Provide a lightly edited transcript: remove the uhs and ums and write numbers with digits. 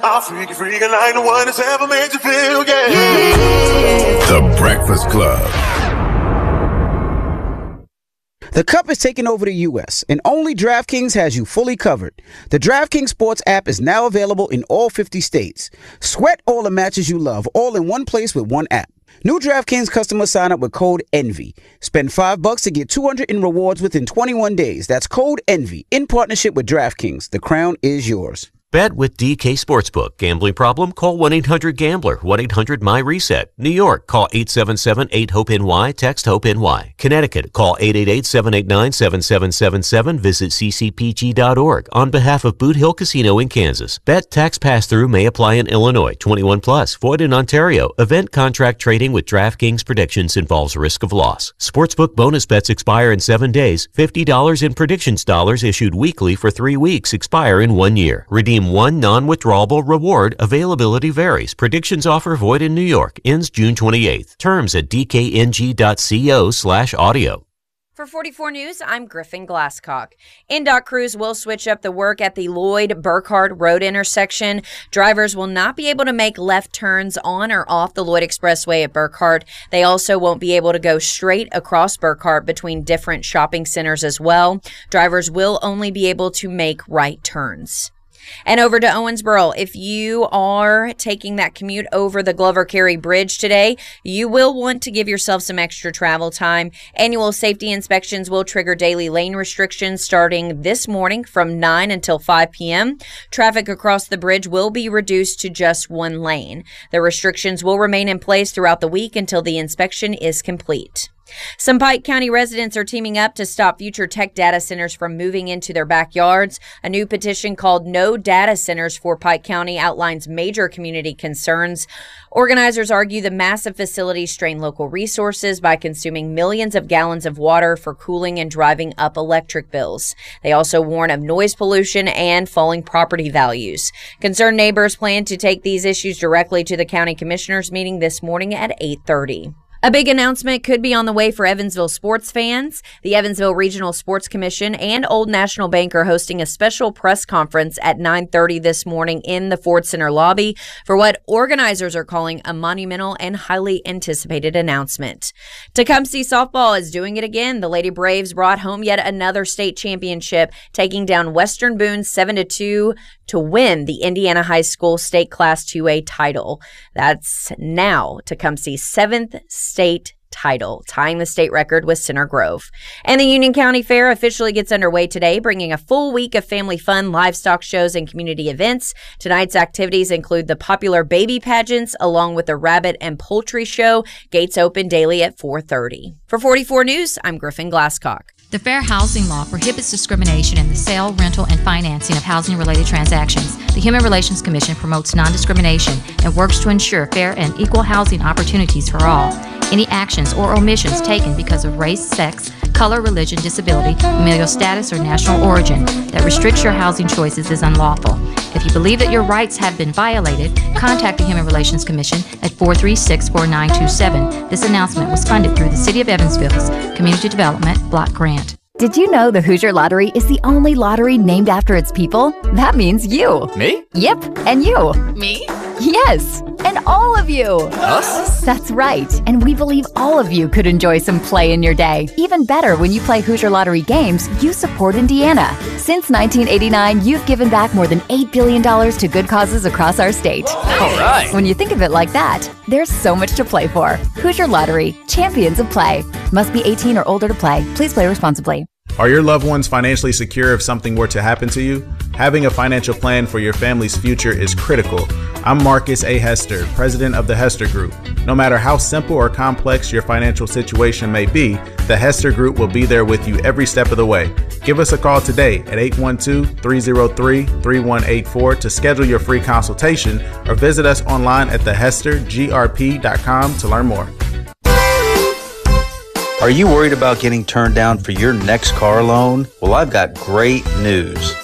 I'll freak you like the one that's ever made you feel, yeah. The Breakfast Club. The Cup is taking over the U.S., and only DraftKings has you fully covered. The DraftKings Sports app is now available in all 50 states. Sweat all the matches you love, all in one place with one app. New DraftKings customers sign up with code ENVY. Spend $5 to get $200 in rewards within 21 days. That's code ENVY in partnership with DraftKings. The crown is yours. Bet with DK Sportsbook. Gambling problem? Call 1-800-GAMBLER. 1-800-MY-RESET. New York, call 877-8-HOPE-NY. Text HOPE-NY. Connecticut, call 888-789-7777. Visit ccpg.org. On behalf of Boot Hill Casino in Kansas. Bet tax pass-through may apply in Illinois. 21 plus. Void in Ontario. Event contract trading with DraftKings predictions involves risk of loss. Sportsbook bonus bets expire in 7 days. $50 in predictions dollars issued weekly for 3 weeks expire in 1 year. Redeem one non-withdrawable reward. Availability varies. Predictions offer void in New York. Ends June 28th. Terms at dkng.co/audio. For 44 News, I'm Griffin Glasscock. NDOT crews will switch up the work at the Lloyd-Burkhart Road intersection. Drivers will not be able to make left turns on or off the Lloyd Expressway at Burkhart. They also won't be able to go straight across Burkhart between different shopping centers as well. Drivers will only be able to make right turns. And over to Owensboro, if you are taking that commute over the Glover Carey Bridge today, you will want to give yourself some extra travel time. Annual safety inspections will trigger daily lane restrictions starting this morning from 9 until 5 p.m. Traffic across the bridge will be reduced to just one lane. The restrictions will remain in place throughout the week until the inspection is complete. Some Pike County residents are teaming up to stop future tech data centers from moving into their backyards. A new petition called No Data Centers for Pike County outlines major community concerns. Organizers argue the massive facilities strain local resources by consuming millions of gallons of water for cooling and driving up electric bills. They also warn of noise pollution and falling property values. Concerned neighbors plan to take these issues directly to the county commissioners meeting this morning at 8:30. A big announcement could be on the way for Evansville sports fans. The Evansville Regional Sports Commission and Old National Bank are hosting a special press conference at 9:30 this morning in the Ford Center lobby for what organizers are calling a monumental and highly anticipated announcement. Tecumseh softball is doing it again. The Lady Braves brought home yet another state championship, taking down Western Boone 7-2 to win the Indiana High School State Class 2A title. That's now Tecumseh's 7th state title, tying the state record with Center Grove. And the Union County Fair officially gets underway today, bringing a full week of family fun, livestock shows, and community events. Tonight's activities include the popular baby pageants, along with the rabbit and poultry show. Gates open daily at 4:30. For 44 News, I'm Griffin Glasscock. The Fair Housing Law prohibits discrimination in the sale, rental, and financing of housing-related transactions. The Human Relations Commission promotes non-discrimination and works to ensure fair and equal housing opportunities for all. Any actions or omissions taken because of race, sex, color, religion, disability, familial status, or national origin that restricts your housing choices is unlawful. If you believe that your rights have been violated, contact the Human Relations Commission at 436-4927. This announcement was funded through the City of Evansville's Community Development Block Grant. Did you know the Hoosier Lottery is the only lottery named after its people? That means you. Me? Yep, and you. Me? Yes, and all of you. Us? That's right, and we believe all of you could enjoy some play in your day. Even better, when you play Hoosier Lottery games, you support Indiana. Since 1989, you've given back more than $8 billion to good causes across our state. All right. When you think of it like that, there's so much to play for. Hoosier Lottery, champions of play. Must be 18 or older to play. Please play responsibly. Are your loved ones financially secure if something were to happen to you? Having a financial plan for your family's future is critical. I'm Marcus A. Hester, president of the Hester Group. No matter how simple or complex your financial situation may be, the Hester Group will be there with you every step of the way. Give us a call today at 812-303-3184 to schedule your free consultation, or visit us online at thehestergrp.com to learn more. Are you worried about getting turned down for your next car loan? Well, I've got great news.